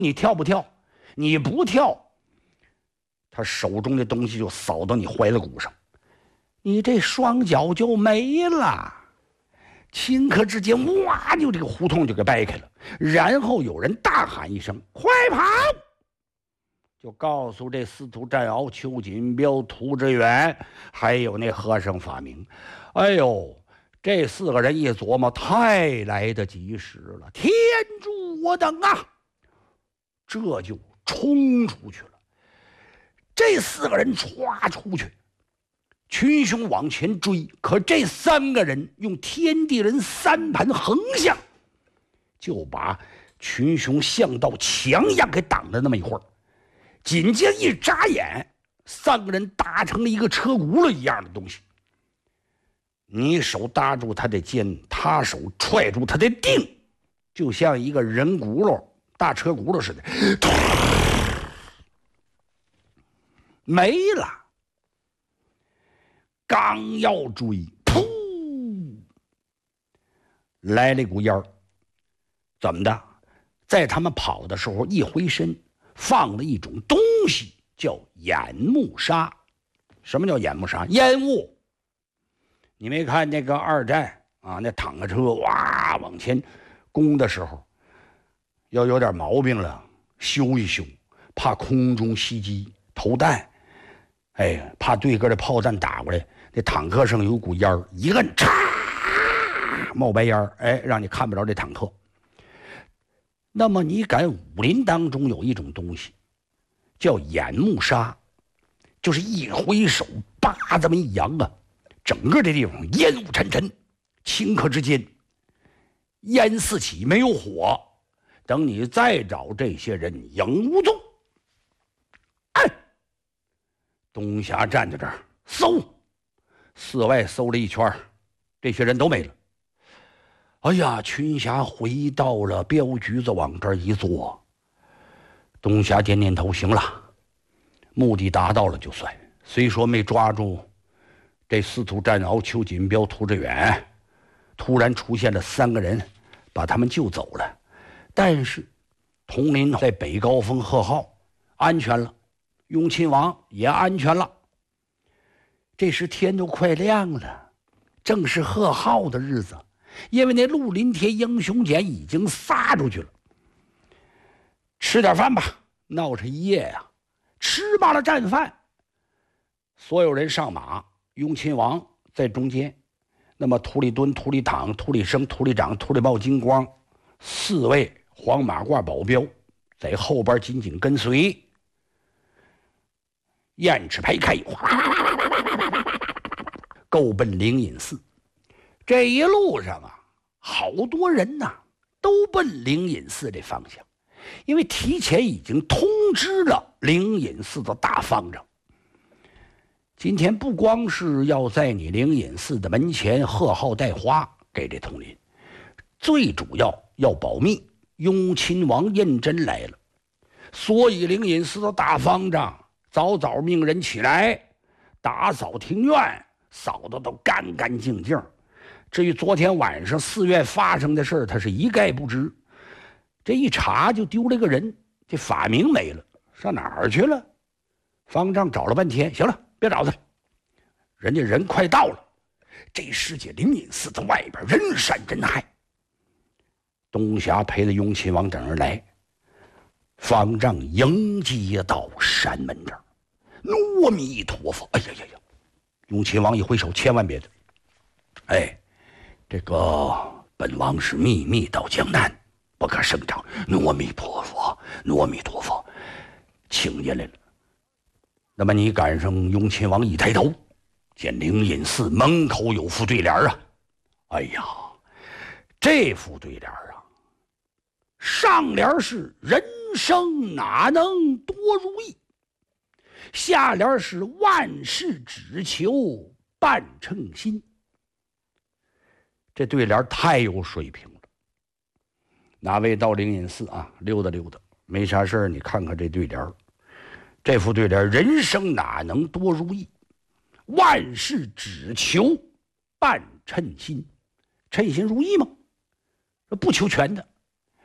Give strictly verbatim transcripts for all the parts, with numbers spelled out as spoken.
你跳不跳？你不跳，他手中的东西就扫到你怀了骨上，你这双脚就没了。顷刻之间，哇，就这个胡同就给掰开了。然后有人大喊一声：“快跑！”就告诉这司徒占鳌、邱锦标、涂志远，还有那和尚法明。哎呦，这四个人一琢磨，太来得及时了！天助我等啊！这就冲出去了。这四个人歘出去，群雄往前追，可这三个人用天地人三盘横向，就把群雄像道墙一样给挡了那么一会儿。紧接着一眨眼，三个人搭成了一个车轱辘一样的东西。你手搭住他的肩，他手踹住他的腚，就像一个人轱辘大车轱辘似的，没了。刚要追，噗，来了一股烟儿。怎么的？在他们跑的时候，一回身放了一种东西，叫眼目杀。什么叫眼目杀？烟雾。你没看那个二战啊，那坦克车哇往前攻的时候，要有点毛病了，修一修，怕空中袭击投弹，哎，怕对个的炮弹打过来，那坦克上有股烟儿，一摁，嚓，冒白烟儿，哎，让你看不着这坦克。那么你敢武林当中有一种东西，叫眼目杀，就是一挥手，叭这么一扬啊，整个这地方烟雾沉沉，顷刻之间烟四起，没有火。等你再找这些人，影无踪。哎，东霞站在这儿搜，四外搜了一圈，这些人都没了。哎呀，群侠回到了镖局子，往这儿一坐。东霞点点头，行了，目的达到了就算。虽说没抓住这司徒占鳌、邱锦标、涂志远，突然出现了三个人，把他们救走了。但是佟林在北高峰贺号安全了，雍亲王也安全了。这时天都快亮了，正是贺号的日子。因为那绿林帖英雄锏已经撒出去了，吃点饭吧，闹上一夜呀、啊！吃罢了战饭，所有人上马，雍亲王在中间，那么涂里敦、涂里躺、涂里生、涂里长、涂里茂、金光四位黄马褂保镖在后边紧紧跟随。燕翅排开，够奔灵隐寺。这一路上啊，好多人呐、啊、都奔灵隐寺这方向，因为提前已经通知了灵隐寺的大方丈。今天不光是要在你灵隐寺的门前贺号带花给这佟林，最主要要保密，雍亲王胤禛来了，所以灵隐寺的大方丈早早命人起来打扫庭院，扫得都干干净净。至于昨天晚上寺院发生的事，他是一概不知。这一查就丢了个人，这法明没了，上哪儿去了？方丈找了半天，行了，别找他了，人家人快到了。这世界灵隐寺的外边人山人海，东霞陪着雍亲王等人来，方丈迎接到山门这儿，阿弥陀佛！哎呀呀呀！雍亲王一挥手，千万别的，哎。这个本王是秘密到江南，不可声张。阿弥陀佛，阿弥陀佛，请进来了。那么你赶上雍亲王一抬头，见灵隐寺门口有副对联啊！哎呀，这副对联啊，上联是人生哪能多如意，下联是万事只求半称心。这对联太有水平了。哪位到灵隐寺啊溜达溜达，没啥事儿，你看看这对联。这副对联，人生哪能多如意，万事只求半称心。称心如意吗？不求全的，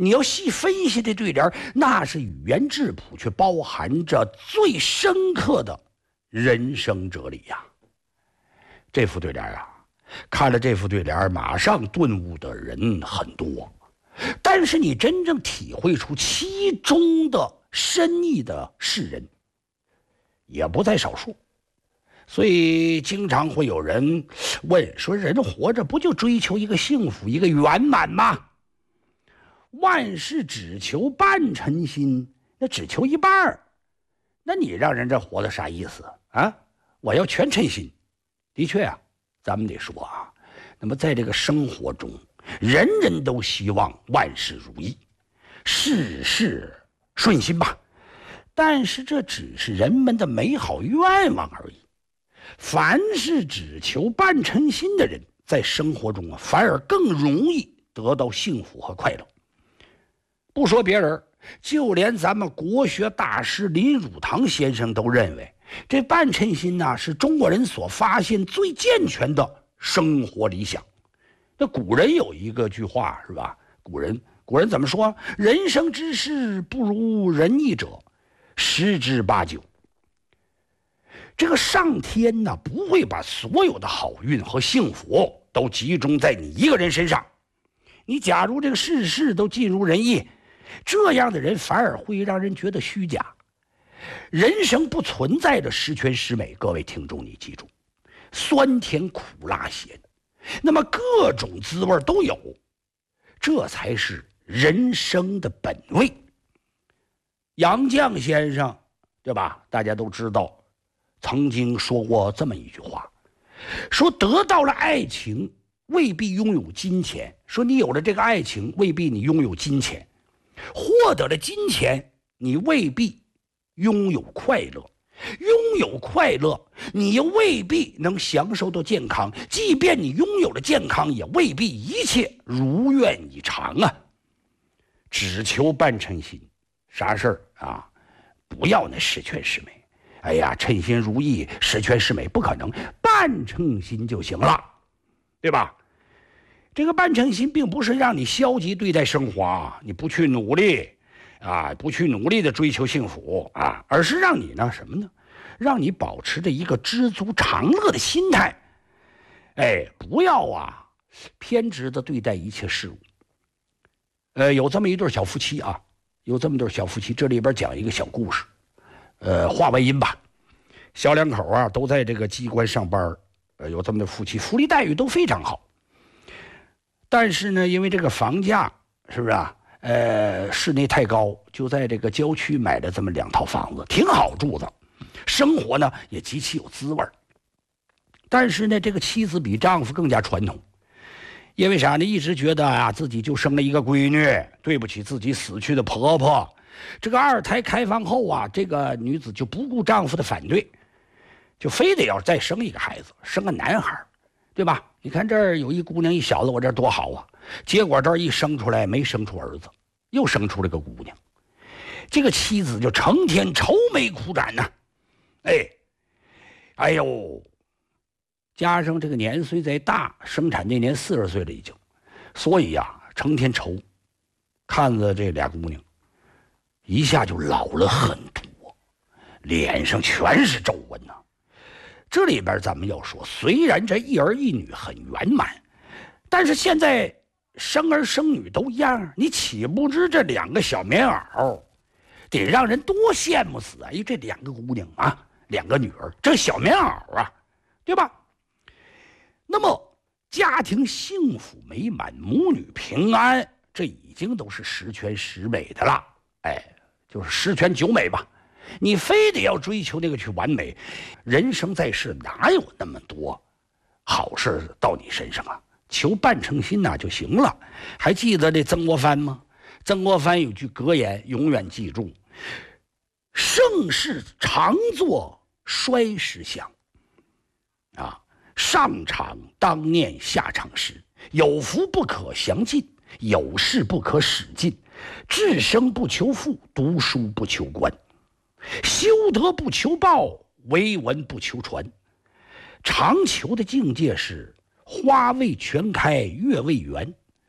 你要细分析这对联，那是语言质朴，却包含着最深刻的人生哲理呀。这副对联啊，看了这副对联，马上顿悟的人很多，但是你真正体会出其中的深意的世人也不在少数。所以经常会有人问说，人活着不就追求一个幸福，一个圆满吗？万事只求半称心，那只求一半儿，那你让人这活的啥意思啊？我要全称心。的确啊，咱们得说啊，那么在这个生活中，人人都希望万事如意，事事顺心吧，但是这只是人们的美好愿望而已。凡是只求半称心的人，在生活中啊，反而更容易得到幸福和快乐。不说别人，就连咱们国学大师林汝堂先生都认为，这半称心呢、啊、是中国人所发现最健全的生活理想。那古人有一个句话是吧？古人古人怎么说？人生之事不如人意者，十之八九。这个上天呢，不会把所有的好运和幸福都集中在你一个人身上。你假如这个事事都尽如人意，这样的人反而会让人觉得虚假。人生不存在着十全十美，各位听众你记住，酸甜苦辣咸，那么各种滋味都有，这才是人生的本味。杨绛先生，对吧？大家都知道，曾经说过这么一句话，说得到了爱情未必拥有金钱，说你有了这个爱情未必你拥有金钱，获得了金钱你未必拥有快乐，拥有快乐你又未必能享受到健康，即便你拥有了健康也未必一切如愿以偿啊。只求半称心，啥事儿啊不要那十全十美，哎呀称心如意十全十美不可能，半称心就行了，对吧？这个半称心并不是让你消极对待生活啊，你不去努力啊，不去努力的追求幸福啊，而是让你呢什么呢？让你保持着一个知足常乐的心态，哎，不要啊偏执的对待一切事物。呃，有这么一对小夫妻啊，有这么对小夫妻，这里边讲一个小故事，呃，话外音吧。小两口啊都在这个机关上班，呃，有这么对夫妻，福利待遇都非常好。但是呢，因为这个房价是不是啊？呃，市内太高，就在这个郊区买了这么两套房子，挺好住的，生活呢也极其有滋味。但是呢，这个妻子比丈夫更加传统，因为啥呢？一直觉得啊自己就生了一个闺女，对不起自己死去的婆婆。这个二胎开放后啊，这个女子就不顾丈夫的反对，就非得要再生一个孩子，生个男孩，对吧？你看这儿有一姑娘一小子，我这儿多好啊！结果这儿一生出来没生出儿子，又生出了个姑娘。这个妻子就成天愁眉苦展呐、啊，哎，哎呦，加上这个年岁再大，生产那年四十岁了已经，所以呀、啊，成天愁，看着这俩姑娘，一下就老了很多，脸上全是皱纹呐、啊。这里边咱们要说，虽然这一儿一女很圆满，但是现在生儿生女都一样，你岂不知这两个小棉袄得让人多羡慕死啊！因为这两个姑娘啊，两个女儿，这小棉袄啊，对吧？那么家庭幸福美满，母女平安，这已经都是十全十美的了，哎，就是十全九美吧。你非得要追求那个去完美，人生在世哪有那么多好事到你身上啊？求半称心呐、啊、就行了。还记得这曾国藩吗？曾国藩有句格言，永远记住：盛世常作衰时相，啊，上场当念下场时，有福不可详尽，有事不可使尽，志生不求富，读书不求官。修德不求报，为文不求传。常求的境界是花未全开，月未圆，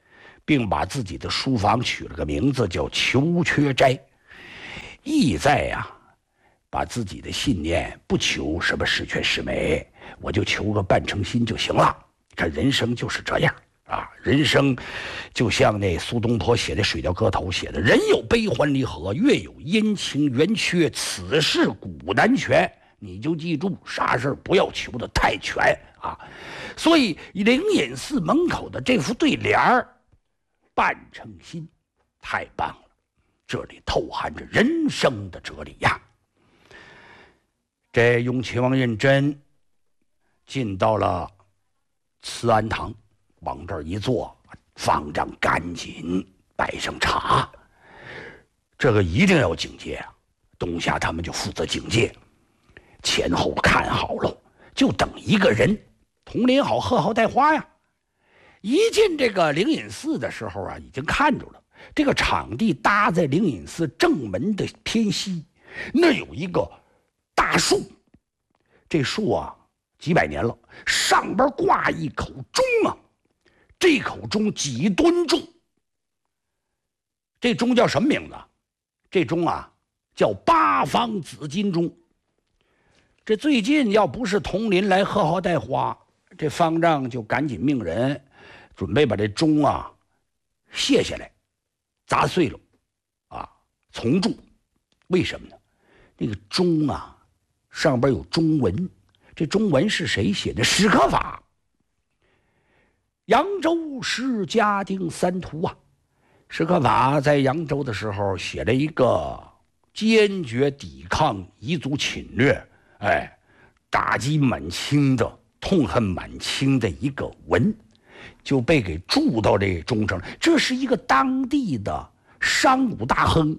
并把自己的书房取了个名字叫求缺斋，意在呀、啊，把自己的信念不求什么十全十美，我就求个半诚心就行了。看人生就是这样啊，人生就像那苏东坡写的《水调歌头》写的，人有悲欢离合，月有阴晴圆缺，此事古难全。你就记住，啥事不要求的太全啊。所以灵隐寺门口的这副对联儿，半诚心，太棒了，这里透含着人生的哲理呀。这雍亲王胤禛进到了慈安堂，往这儿一坐，方丈赶紧摆上茶。这个一定要警戒啊！东夏他们就负责警戒，前后看好了，就等一个人。佟林好，贺好带花呀。一进这个灵隐寺的时候啊，已经看着了，这个场地搭在灵隐寺正门的偏西，那有一个大树，这树啊几百年了，上边挂一口钟啊，这口钟几吨重。这钟叫什么名字？这钟啊叫八方紫金钟。这最近要不是佟林来贺号带花，这方丈就赶紧命人准备把这钟啊卸下来，砸碎了啊，重铸。为什么呢？那个钟啊上边有中文，这中文是谁写的？史可法。扬州市嘉定三屠啊，史可法在扬州的时候写了一个坚决抵抗彝族侵略，哎，打击满清的，痛恨满清的一个文，就被给铸到这钟上了。这是一个当地的商贾大亨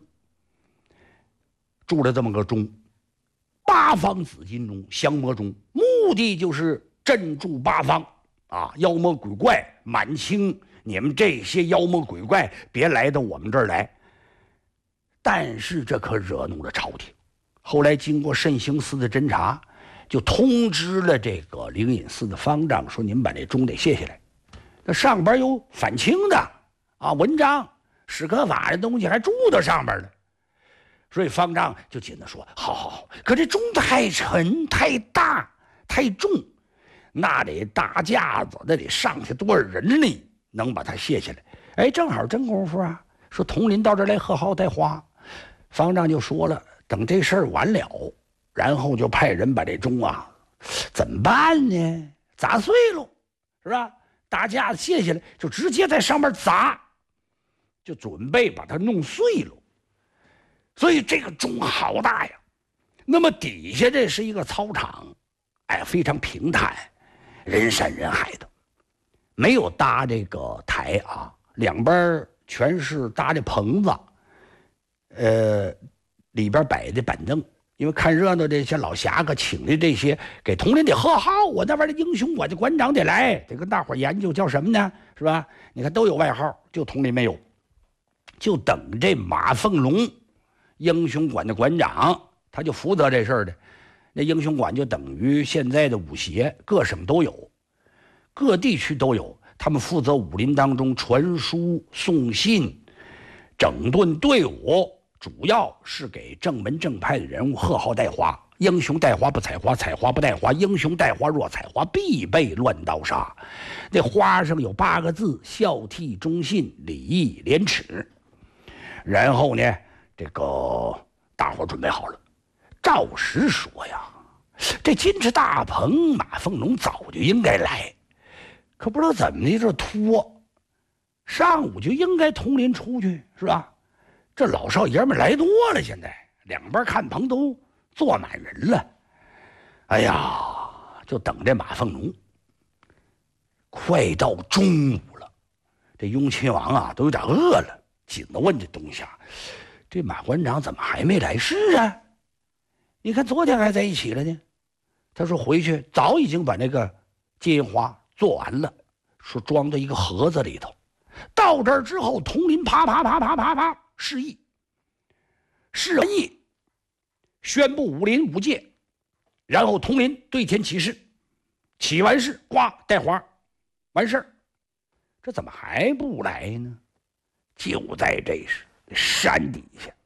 铸了这么个钟，八方紫金钟、降魔钟，目的就是镇住八方啊，妖魔鬼怪，满清你们这些妖魔鬼怪别来到我们这儿来。但是这可惹怒了朝廷，后来经过慎兴司的侦查，就通知了这个灵隐寺的方丈，说你们把这钟得卸下来。那上边有反清的啊文章，史可法的东西还住到上边了。所以方丈就紧着说：“好好好，可这钟太沉、太大、太重，那得大架子，那得上去多少人力能把它卸下来？”哎，正好真功夫啊！说佟林到这儿来贺号带花，方丈就说了，等这事儿完了，然后就派人把这钟啊怎么办呢？砸碎了，是吧？大架子卸下来，就直接在上面砸，就准备把它弄碎了。所以这个钟好大呀。那么底下这是一个操场，哎，非常平坦，人山人海的，没有搭这个台啊，两边全是搭的棚子，呃，里边摆的板凳。因为看热闹这些老侠客请的这些给佟林得贺号，我那边的英雄，我的馆长得来，得跟大伙研究叫什么呢？是吧？你看都有外号，就佟林没有，就等这马凤龙，英雄馆的馆长，他就负责这事儿的。那英雄馆就等于现在的武协，各省都有，各地区都有，他们负责武林当中传书、送信、整顿队伍。主要是给正门正派的人物贺号带花，英雄带花不采花，采花不带花，英雄带花若采花，必被乱刀杀。这花上有八个字：孝悌忠信礼义廉耻。然后呢，这个大伙准备好了。照实说呀，这金翅大鹏马凤龙早就应该来，可不知道怎么的这拖，上午就应该佟林出去，是吧？这老少爷们来多了，现在两边看棚都坐满人了。哎呀，就等这马凤龙。快到中午了，这雍亲王啊都有点饿了，紧着问这东夏：“这马馆长怎么还没来？”“是啊，你看昨天还在一起了呢。”他说：“回去早已经把那个金银花做完了，说装到一个盒子里头。到这儿之后，佟林啪啪啪啪啪啪。”示意，示完意，宣布武林五戒，然后佟林对天起誓，起完誓，呱带花，完事儿。 这怎么还不来呢？就在这时，山底下